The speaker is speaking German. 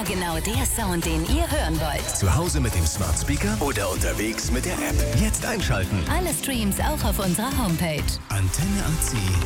Genau der Sound, den ihr hören wollt. Zu Hause mit dem Smart Speaker oder unterwegs mit der App. Jetzt einschalten. Alle Streams auch auf unserer Homepage. Antenne AC.